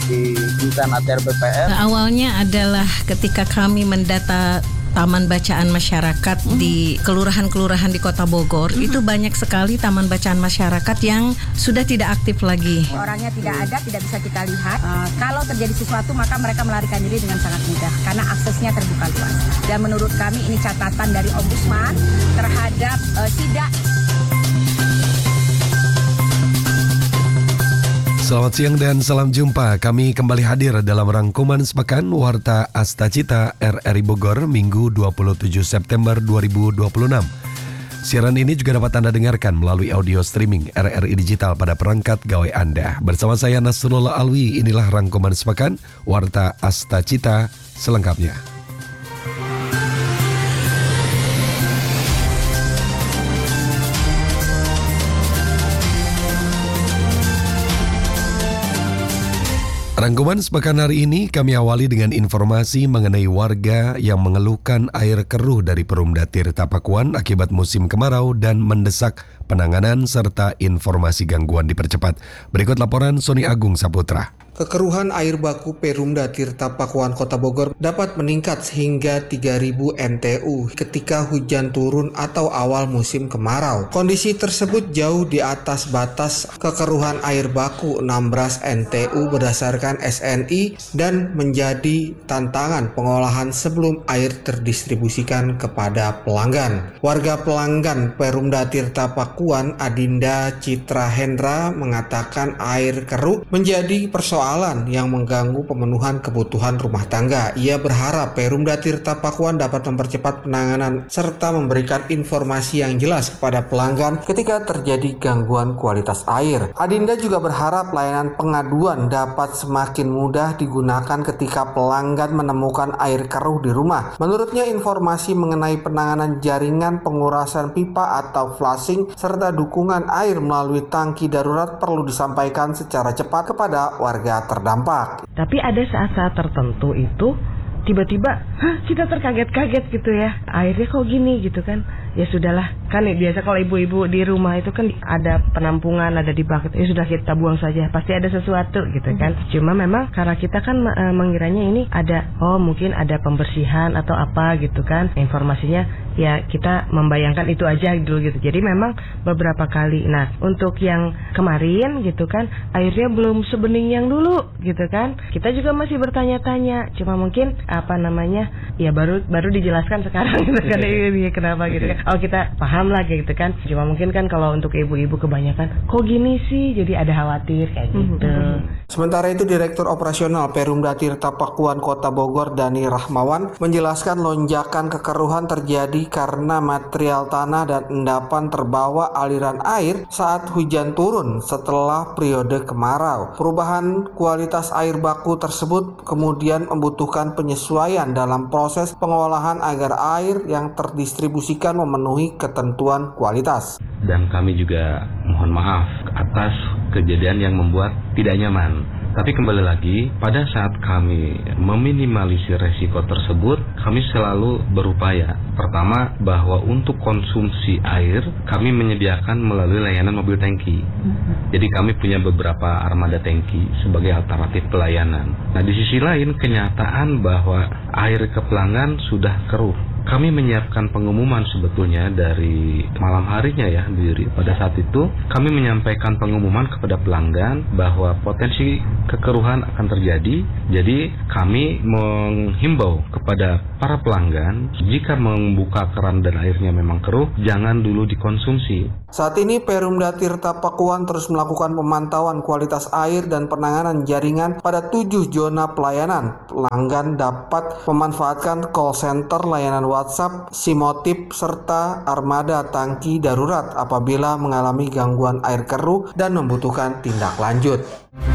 di Insan ATR BPS. Awalnya adalah ketika kami mendata taman bacaan masyarakat di kelurahan-kelurahan di Kota Bogor, itu banyak sekali taman bacaan masyarakat yang sudah tidak aktif lagi. Orangnya tidak ada, tidak bisa kita lihat. Kalau terjadi sesuatu maka mereka melarikan diri dengan sangat mudah karena aksesnya terbuka luas. Dan menurut kami ini catatan dari Ombudsman terhadap SIDA. Selamat siang dan salam jumpa. Kami kembali hadir dalam rangkuman sepekan Warta Astacita RRI Bogor Minggu 27 September 2026. Siaran ini juga dapat Anda dengarkan melalui audio streaming RRI Digital pada perangkat gawai Anda. Bersama saya Nasrullah Alwi, inilah rangkuman sepekan Warta Astacita selengkapnya. Rangkuman sepekan hari ini kami awali dengan informasi mengenai warga yang mengeluhkan air keruh dari Perumda Tirta Pakuan akibat musim kemarau dan mendesak penanganan serta informasi gangguan dipercepat. Berikut laporan Sony Agung Saputra. Kekeruhan air baku Perumda Tirta Pakuan Kota Bogor dapat meningkat hingga 3.000 NTU ketika hujan turun atau awal musim kemarau. Kondisi tersebut jauh di atas batas kekeruhan air baku 16 NTU berdasarkan SNI dan menjadi tantangan pengolahan sebelum air terdistribusikan kepada pelanggan. Warga pelanggan Perumda Tirta Pakuan Adinda Citra Hendra mengatakan air keruh menjadi persoalan yang mengganggu pemenuhan kebutuhan rumah tangga. Ia berharap Perumda Tirta Pakuan dapat mempercepat penanganan serta memberikan informasi yang jelas kepada pelanggan ketika terjadi gangguan kualitas air. Adinda juga berharap layanan pengaduan dapat semakin mudah digunakan ketika pelanggan menemukan air keruh di rumah. Menurutnya informasi mengenai penanganan jaringan pengurasan pipa atau flushing serta dukungan air melalui tangki darurat perlu disampaikan secara cepat kepada warga terdampak. Tapi ada saat-saat tertentu itu tiba-tiba kita terkaget-kaget gitu ya, airnya kok gini gitu kan. Ya sudahlah, kan biasa kalau ibu-ibu di rumah itu kan ada penampungan, ada di bucket, ya sudah kita buang saja, pasti ada sesuatu gitu kan. Cuma memang karena kita kan mengiranya ini ada, mungkin ada pembersihan atau apa gitu kan. Informasinya ya kita membayangkan itu aja dulu gitu. Jadi memang beberapa kali. Nah, untuk yang kemarin gitu kan, airnya belum sebening yang dulu gitu kan. Kita juga masih bertanya-tanya, cuma mungkin ya baru dijelaskan sekarang gitu kan, ini kenapa gitu kan. Oh, kita paham lah gitu kan. Cuma mungkin kan kalau untuk ibu-ibu kebanyakan kok gini sih, jadi ada khawatir kayak gitu. Sementara itu Direktur Operasional Perumda Tirta Pakuan Kota Bogor Dani Rahmawan menjelaskan lonjakan kekeruhan terjadi karena material tanah dan endapan terbawa aliran air saat hujan turun setelah periode kemarau. Perubahan kualitas air baku tersebut kemudian membutuhkan penyesuaian dalam proses pengolahan agar air yang terdistribusikan memenuhi ketentuan kualitas. Dan kami juga mohon maaf atas kejadian yang membuat tidak nyaman. Tapi kembali lagi, pada saat kami meminimalisir resiko tersebut, kami selalu berupaya. Pertama, bahwa untuk konsumsi air, kami menyediakan melalui layanan mobil tangki. Jadi kami punya beberapa armada tangki sebagai alternatif pelayanan. Nah, di sisi lain, kenyataan bahwa air ke pelanggan sudah keruh. Kami menyiapkan pengumuman sebetulnya dari malam harinya ya, pada saat itu kami menyampaikan pengumuman kepada pelanggan bahwa potensi kekeruhan akan terjadi. Jadi kami menghimbau kepada para pelanggan jika membuka keran dan airnya memang keruh, jangan dulu dikonsumsi. Saat ini Perumda Tirta Pakuan terus melakukan pemantauan kualitas air dan penanganan jaringan pada 7 zona pelayanan. Pelanggan dapat memanfaatkan call center, layanan WhatsApp, Simotip, serta armada tangki darurat apabila mengalami gangguan air keruh dan membutuhkan tindak lanjut.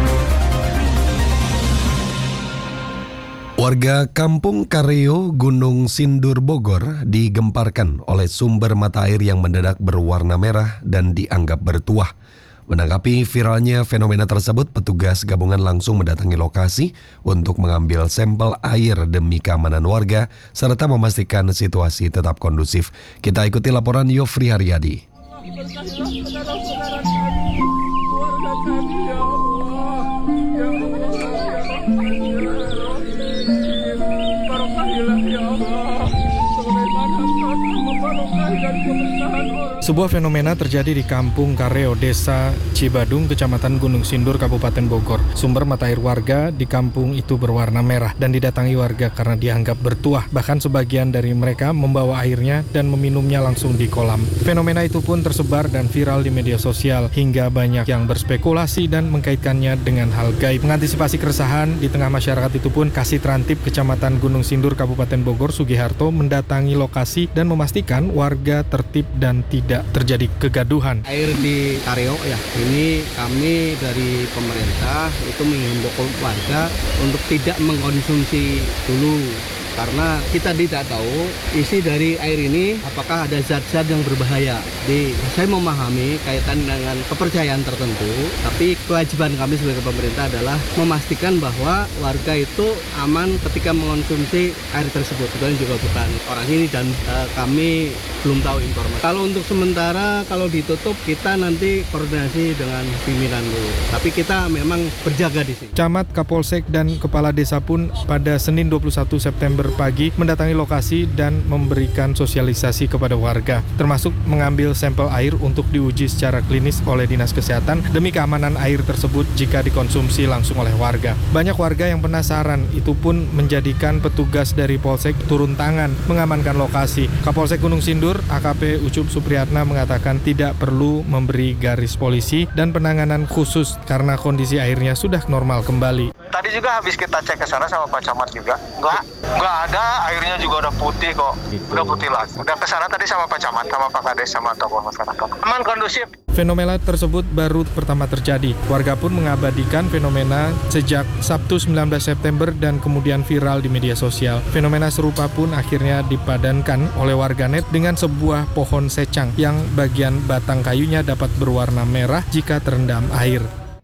Warga Kampung Kareo, Gunung Sindur, Bogor digemparkan oleh sumber mata air yang mendadak berwarna merah dan dianggap bertuah. Menanggapi viralnya fenomena tersebut, petugas gabungan langsung mendatangi lokasi untuk mengambil sampel air demi keamanan warga serta memastikan situasi tetap kondusif. Kita ikuti laporan Yofri Haryadi. Sebuah fenomena terjadi di Kampung Kareo, Desa Cibadung, Kecamatan Gunung Sindur, Kabupaten Bogor. Sumber mata air warga di kampung itu berwarna merah dan didatangi warga karena dianggap bertuah. Bahkan sebagian dari mereka membawa airnya dan meminumnya langsung di kolam. Fenomena itu pun tersebar dan viral di media sosial hingga banyak yang berspekulasi dan mengkaitkannya dengan hal gaib. Mengantisipasi keresahan di tengah masyarakat itu pun Kasih Trantip Kecamatan Gunung Sindur, Kabupaten Bogor, Sugiharto mendatangi lokasi dan memastikan warga tertib dan tidak terjadi kegaduhan. Air di Kareo ya, ini kami dari pemerintah itu menghimbau warga untuk tidak mengkonsumsi dulu. Karena kita tidak tahu isi dari air ini apakah ada zat-zat yang berbahaya. Jadi saya memahami kaitan dengan kepercayaan tertentu, tapi kewajiban kami sebagai pemerintah adalah memastikan bahwa warga itu aman ketika mengonsumsi air tersebut. Kebetulan juga bukan orang ini dan kami belum tahu informasi. Kalau untuk sementara kalau ditutup kita nanti koordinasi dengan pimpinan dulu. Tapi kita memang berjaga di sini. Camat, Kapolsek, dan Kepala Desa pun pada Senin 21 September pagi mendatangi lokasi dan memberikan sosialisasi kepada warga, termasuk mengambil sampel air untuk diuji secara klinis oleh Dinas Kesehatan demi keamanan air tersebut jika dikonsumsi langsung oleh warga. Banyak warga yang penasaran, itu pun menjadikan petugas dari Polsek turun tangan mengamankan lokasi. Kapolsek Gunung Sindur, AKP Ucup Supriyatna mengatakan tidak perlu memberi garis polisi dan penanganan khusus karena kondisi airnya sudah normal kembali. Tadi juga habis kita cek ke sana sama Pak Camat juga, nggak ada, airnya juga udah putih kok, udah putih lagi. Udah ke sana tadi sama Pak Camat, sama Pak Kades, sama tokoh masyarakat. Aman, kondusif. Fenomena tersebut baru pertama terjadi. Warga pun mengabadikan fenomena sejak Sabtu 19 September dan kemudian viral di media sosial. Fenomena serupa pun akhirnya dipadankan oleh warganet dengan sebuah pohon secang yang bagian batang kayunya dapat berwarna merah jika terendam air.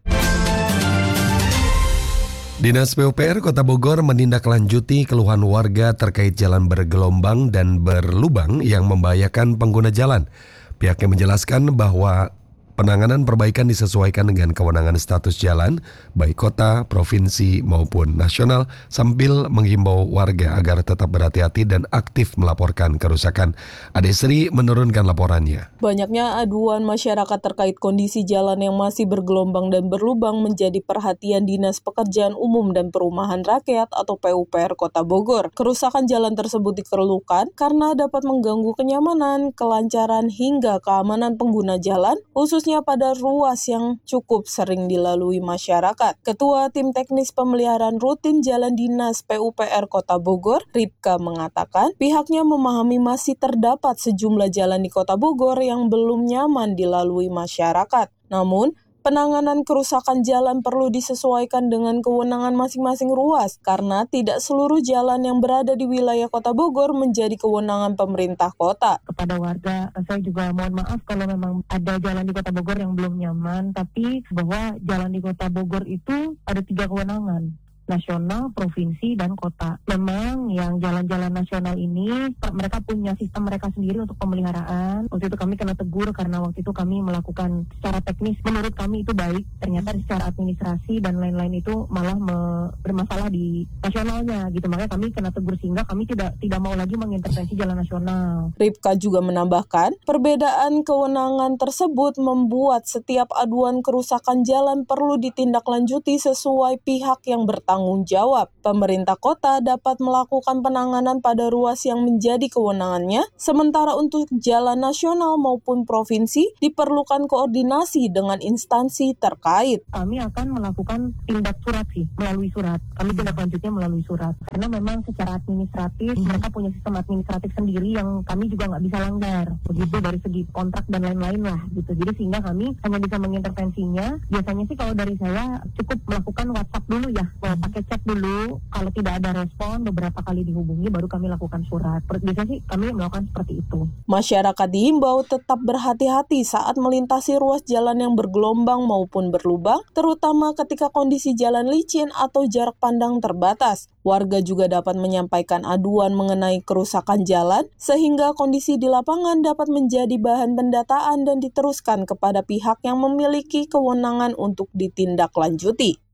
Dinas PUPR Kota Bogor menindaklanjuti keluhan warga terkait jalan bergelombang dan berlubang yang membahayakan pengguna jalan. Pihaknya menjelaskan bahwa penanganan perbaikan disesuaikan dengan kewenangan status jalan, baik kota, provinsi, maupun nasional, sambil menghimbau warga agar tetap berhati-hati dan aktif melaporkan kerusakan. Ade Sri menurunkan laporannya. Banyaknya aduan masyarakat terkait kondisi jalan yang masih bergelombang dan berlubang menjadi perhatian Dinas Pekerjaan Umum dan Perumahan Rakyat atau PUPR Kota Bogor. Kerusakan jalan tersebut dikeluhkan karena dapat mengganggu kenyamanan, kelancaran, hingga keamanan pengguna jalan, khususnya pada ruas yang cukup sering dilalui masyarakat. Ketua Tim Teknis Pemeliharaan Rutin Jalan Dinas PUPR Kota Bogor, Ripka, mengatakan pihaknya memahami masih terdapat sejumlah jalan di Kota Bogor yang belum nyaman dilalui masyarakat. Namun, penanganan kerusakan jalan perlu disesuaikan dengan kewenangan masing-masing ruas, karena tidak seluruh jalan yang berada di wilayah Kota Bogor menjadi kewenangan pemerintah kota. Kepada warga, saya juga mohon maaf kalau memang ada jalan di Kota Bogor yang belum nyaman, tapi bahwa jalan di Kota Bogor itu ada 3 kewenangan. Nasional, provinsi, dan kota. Memang yang jalan-jalan nasional ini mereka punya sistem mereka sendiri untuk pemeliharaan. Waktu itu kami kena tegur karena waktu itu kami melakukan secara teknis, menurut kami itu baik, ternyata secara administrasi dan lain-lain itu malah bermasalah di nasionalnya gitu. Makanya kami kena tegur sehingga kami tidak mau lagi mengintervensi jalan nasional. Ripka juga menambahkan, perbedaan kewenangan tersebut membuat setiap aduan kerusakan jalan perlu ditindaklanjuti sesuai pihak yang bertanggung jawab. Pemerintah kota dapat melakukan penanganan pada ruas yang menjadi kewenangannya, sementara untuk jalan nasional maupun provinsi diperlukan koordinasi dengan instansi terkait. Kami akan melakukan tindak surat sih, melalui surat. Kami tindak lanjutnya melalui surat. Karena memang secara administratif, mereka punya sistem administratif sendiri yang kami juga nggak bisa langgar. Begitu dari segi kontrak dan lain-lain lah gitu. Jadi sehingga kami hanya bisa mengintervensinya. Biasanya sih kalau dari saya cukup melakukan WhatsApp dulu ya. Pakai chat dulu, kalau tidak ada respon beberapa kali dihubungi baru kami lakukan surat. Biasanya sih kami melakukan seperti itu. Masyarakat diimbau tetap berhati-hati saat melintasi ruas jalan yang bergelombang maupun berlubang, terutama ketika kondisi jalan licin atau jarak pandang terbatas. Warga juga dapat menyampaikan aduan mengenai kerusakan jalan, sehingga kondisi di lapangan dapat menjadi bahan pendataan dan diteruskan kepada pihak yang memiliki kewenangan untuk ditindaklanjuti.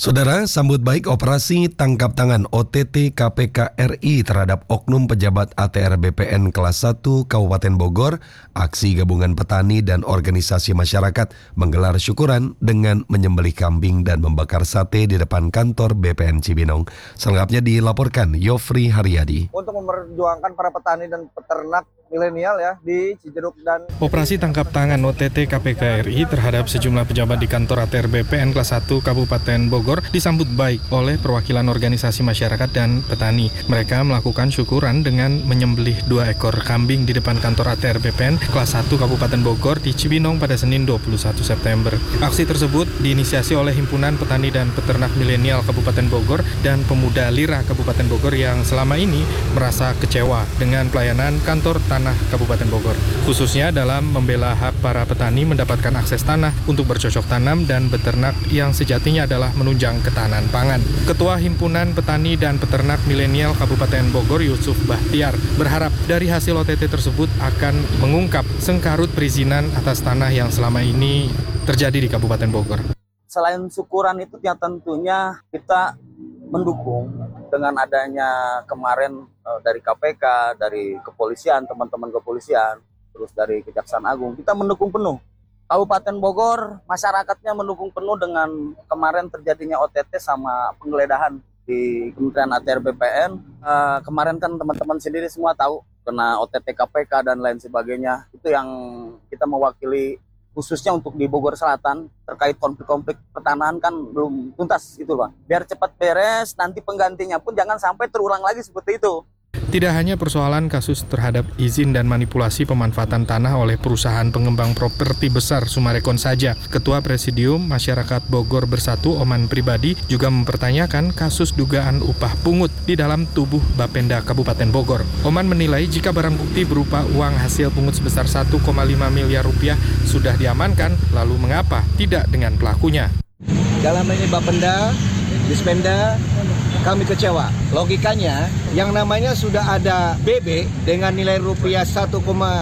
Saudara, sambut baik operasi tangkap tangan OTT KPK RI terhadap oknum pejabat ATR BPN kelas 1 Kabupaten Bogor. Aksi gabungan petani dan organisasi masyarakat menggelar syukuran dengan menyembelih kambing dan membakar sate di depan kantor BPN Cibinong. Selengkapnya dilaporkan Yofri Haryadi. Untuk memperjuangkan para petani dan peternak milenial ya di Cijeruk dan Operasi tangkap tangan OTT KPK RI terhadap sejumlah pejabat di kantor ATR BPN kelas 1 Kabupaten Bogor disambut baik oleh perwakilan organisasi masyarakat dan petani. Mereka melakukan syukuran dengan menyembelih 2 ekor kambing di depan kantor ATR BPN kelas 1 Kabupaten Bogor di Cibinong pada Senin 21 September. Aksi tersebut diinisiasi oleh Himpunan Petani dan Peternak Milenial Kabupaten Bogor dan Pemuda Lira Kabupaten Bogor yang selama ini merasa kecewa dengan pelayanan kantor tanah Kabupaten Bogor, khususnya dalam membela hak para petani mendapatkan akses tanah untuk bercocok tanam dan beternak yang sejatinya adalah menunjang ketahanan pangan. Ketua Himpunan Petani dan Peternak Milenial Kabupaten Bogor, Yusuf Bahtiar, berharap dari hasil OTT tersebut akan mengungkap sengkarut perizinan atas tanah yang selama ini terjadi di Kabupaten Bogor. Selain syukuran itu ya tentunya kita mendukung dengan adanya kemarin dari KPK, dari kepolisian, teman-teman kepolisian, terus dari Kejaksaan Agung, kita mendukung penuh. Kabupaten Bogor, masyarakatnya mendukung penuh dengan kemarin terjadinya OTT sama penggeledahan di Kementerian ATR BPN. Kemarin kan teman-teman sendiri semua tahu kena OTT KPK dan lain sebagainya. Itu yang kita mewakili khususnya untuk di Bogor Selatan terkait konflik-konflik pertanahan kan belum tuntas itu Bang. Biar cepat beres, nanti penggantinya pun jangan sampai terulang lagi seperti itu. Tidak hanya persoalan kasus terhadap izin dan manipulasi pemanfaatan tanah oleh perusahaan pengembang properti besar Sumarekon saja. Ketua Presidium Masyarakat Bogor Bersatu Oman Pribadi juga mempertanyakan kasus dugaan upah pungut di dalam tubuh Bapenda Kabupaten Bogor. Oman menilai jika barang bukti berupa uang hasil pungut sebesar 1,5 miliar rupiah sudah diamankan, lalu mengapa tidak dengan pelakunya? Dalam ini Bapenda, Dispenda, kami kecewa. Logikanya, yang namanya sudah ada BB dengan nilai rupiah 1,5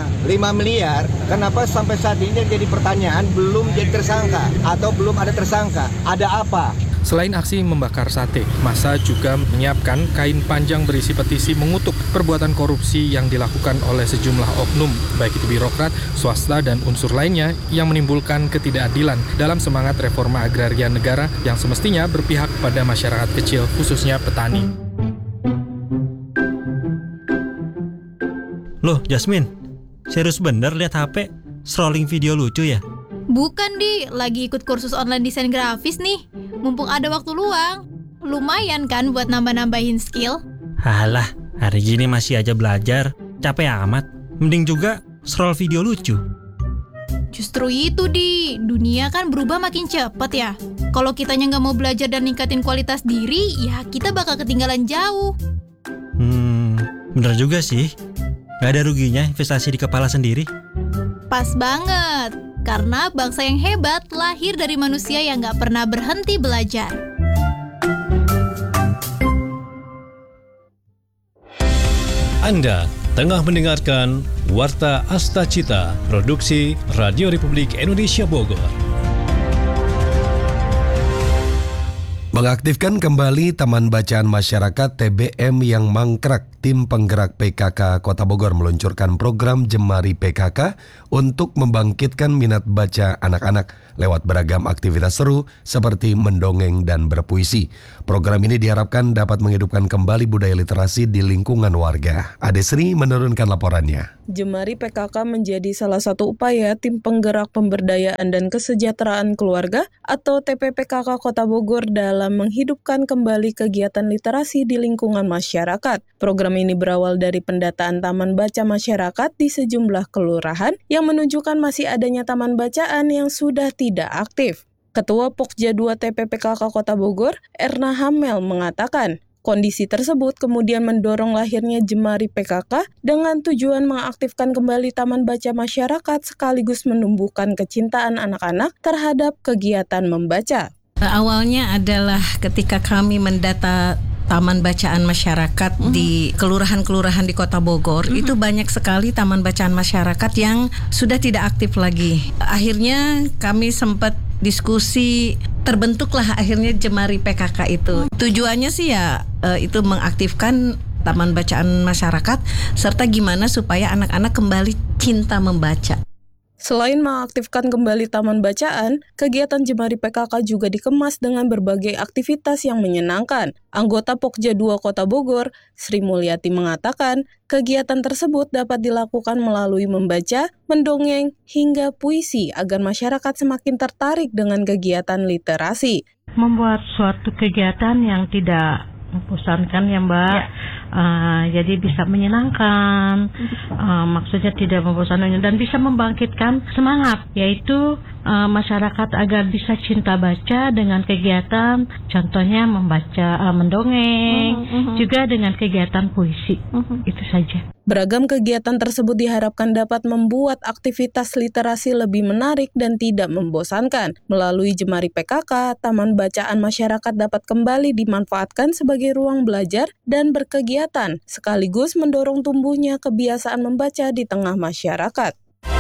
miliar, kenapa sampai saat ini jadi pertanyaan belum jadi tersangka atau belum ada tersangka? Ada apa? Selain aksi membakar sate, massa juga menyiapkan kain panjang berisi petisi mengutuk perbuatan korupsi yang dilakukan oleh sejumlah oknum, baik itu birokrat, swasta, dan unsur lainnya yang menimbulkan ketidakadilan dalam semangat reforma agraria negara yang semestinya berpihak pada masyarakat kecil, khususnya petani. Loh, Jasmine, serius bener lihat HP? Scrolling video lucu ya? Bukan, Di. Lagi ikut kursus online desain grafis nih. Mumpung ada waktu luang. Lumayan kan buat nambah-nambahin skill? Halah, hari gini masih aja belajar. Capek amat. Mending juga scroll video lucu. Justru itu, Di. Dunia kan berubah makin cepat ya. Kalau kitanya nggak mau belajar dan ningkatin kualitas diri, ya kita bakal ketinggalan jauh. Bener juga sih. Gak ada ruginya investasi di kepala sendiri. Pas banget. Karena bangsa yang hebat lahir dari manusia yang gak pernah berhenti belajar. Anda tengah mendengarkan Warta Asta Cita, produksi Radio Republik Indonesia Bogor. Mengaktifkan kembali Taman Bacaan Masyarakat TBM yang mangkrak, tim penggerak PKK Kota Bogor meluncurkan program Jemari PKK untuk membangkitkan minat baca anak-anak lewat beragam aktivitas seru seperti mendongeng dan berpuisi. Program ini diharapkan dapat menghidupkan kembali budaya literasi di lingkungan warga. Adesri menurunkan laporannya. Jemari PKK menjadi salah satu upaya tim penggerak pemberdayaan dan kesejahteraan keluarga atau TPPKK Kota Bogor dalam menghidupkan kembali kegiatan literasi di lingkungan masyarakat. Program ini berawal dari pendataan taman baca masyarakat di sejumlah kelurahan yang menunjukkan masih adanya taman bacaan yang sudah tidak aktif. Ketua Pokja 2 TPPKK Kota Bogor, Erna Hamel, mengatakan, kondisi tersebut kemudian mendorong lahirnya Jemari PKK dengan tujuan mengaktifkan kembali taman baca masyarakat sekaligus menumbuhkan kecintaan anak-anak terhadap kegiatan membaca. Awalnya adalah ketika kami mendata taman bacaan masyarakat di kelurahan-kelurahan di Kota Bogor, itu banyak sekali taman bacaan masyarakat yang sudah tidak aktif lagi. Akhirnya kami sempat diskusi, terbentuklah akhirnya Jemari PKK itu. Tujuannya sih ya itu mengaktifkan taman bacaan masyarakat serta gimana supaya anak-anak kembali cinta membaca. Selain mengaktifkan kembali taman bacaan, kegiatan Jemari PKK juga dikemas dengan berbagai aktivitas yang menyenangkan. Anggota Pokja 2 Kota Bogor, Sri Mulyati mengatakan, kegiatan tersebut dapat dilakukan melalui membaca, mendongeng, hingga puisi agar masyarakat semakin tertarik dengan kegiatan literasi. Membuat suatu kegiatan yang tidak membosankan ya Mbak, jadi bisa menyenangkan, maksudnya tidak membosankan dan bisa membangkitkan semangat, yaitu masyarakat agar bisa cinta baca dengan kegiatan, contohnya membaca, mendongeng, juga dengan kegiatan puisi, itu saja. Beragam kegiatan tersebut diharapkan dapat membuat aktivitas literasi lebih menarik dan tidak membosankan. Melalui Jemari PKK, Taman Bacaan Masyarakat dapat kembali dimanfaatkan sebagai ruang belajar dan berkegiatan, sekaligus mendorong tumbuhnya kebiasaan membaca di tengah masyarakat.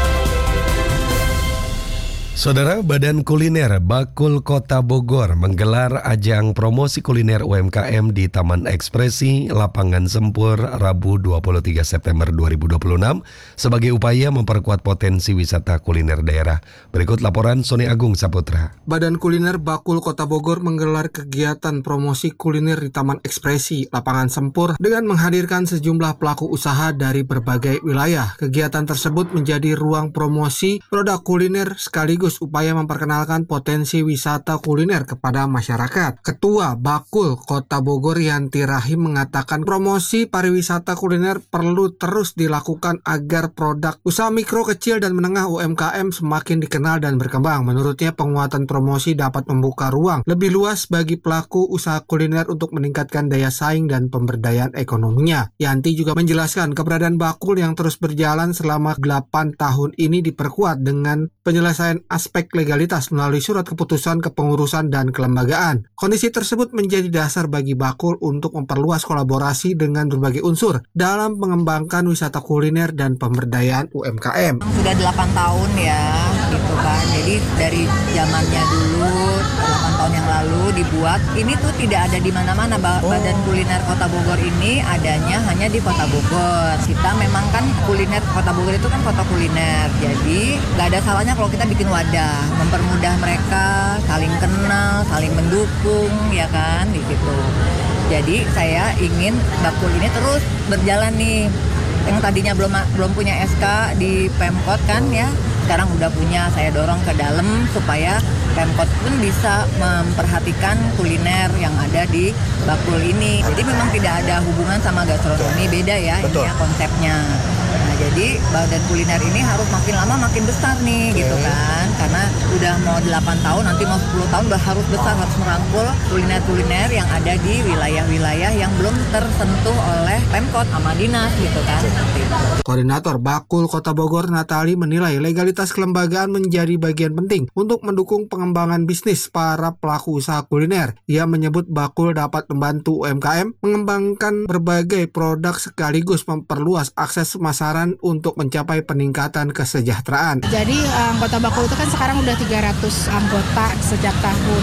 Saudara, Badan Kuliner Bakul Kota Bogor menggelar ajang promosi kuliner UMKM di Taman Ekspresi Lapangan Sempur Rabu 23 September 2026 sebagai upaya memperkuat potensi wisata kuliner daerah. Berikut laporan Sony Agung Saputra. Badan Kuliner Bakul Kota Bogor menggelar kegiatan promosi kuliner di Taman Ekspresi Lapangan Sempur dengan menghadirkan sejumlah pelaku usaha dari berbagai wilayah. Kegiatan tersebut menjadi ruang promosi produk kuliner sekaligus upaya memperkenalkan potensi wisata kuliner kepada masyarakat. Ketua Bakul Kota Bogor Yanti Rahim mengatakan promosi pariwisata kuliner perlu terus dilakukan agar produk usaha mikro, kecil, dan menengah UMKM semakin dikenal dan berkembang. Menurutnya penguatan promosi dapat membuka ruang lebih luas bagi pelaku usaha kuliner untuk meningkatkan daya saing dan pemberdayaan ekonominya. Yanti juga menjelaskan keberadaan Bakul yang terus berjalan selama 8 tahun ini diperkuat dengan penyelesaian aspek legalitas melalui surat keputusan kepengurusan dan kelembagaan. Kondisi tersebut menjadi dasar bagi Bakul untuk memperluas kolaborasi dengan berbagai unsur dalam mengembangkan wisata kuliner dan pemberdayaan UMKM. Sudah 8 tahun ya, gitu kan. Jadi dari zamannya dulu, 8 tahun yang lalu dibuat, ini tuh tidak ada di mana-mana. Badan Kuliner Kota Bogor ini adanya hanya di Kota Bogor. Kita memang kan kuliner Kota Bogor itu kan kota kuliner. Jadi nggak ada salahnya kalau kita bikin wadah, mempermudah mereka saling kenal, saling mendukung, ya kan, gitu. Jadi saya ingin Bakul ini terus berjalan nih. Yang tadinya belum punya SK di Pemkot kan ya, sekarang udah punya. Saya dorong ke dalam supaya Pemkot pun bisa memperhatikan kuliner yang ada di Bakul ini. Jadi memang tidak ada hubungan sama gastronomi, beda ya. Betul. Ini ya konsepnya. Nah, jadi badan kuliner ini harus makin lama makin besar nih, gitu kan. Karena udah mau 8 tahun, nanti mau 10 tahun udah harus besar, harus merangkul kuliner-kuliner yang ada di wilayah-wilayah yang belum tersentuh oleh Pemkot sama dinas, gitu kan. Koordinator Bakul Kota Bogor Natali menilai legalitas kelembagaan menjadi bagian penting untuk mendukung pengembangan bisnis para pelaku usaha kuliner. Ia menyebut Bakul dapat membantu UMKM mengembangkan berbagai produk sekaligus memperluas akses pemasaran untuk mencapai peningkatan kesejahteraan. Jadi anggota Bakul itu kan sekarang udah 300 anggota sejak tahun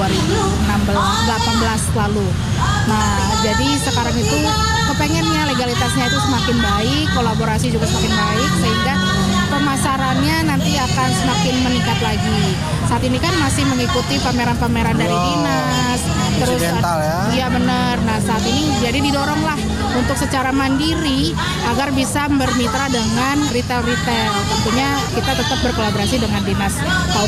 2018 lalu. Nah, jadi sekarang itu kepengennya legalitasnya itu semakin baik, kolaborasi juga semakin baik, sehingga pemasarannya nanti akan semakin meningkat lagi. Saat ini kan masih mengikuti pameran-pameran dari dinas, terus iya benar. Nah, saat ini jadi didoronglah untuk secara mandiri agar bisa bermitra dengan retail-retail. Tentunya kita tetap berkolaborasi dengan dinas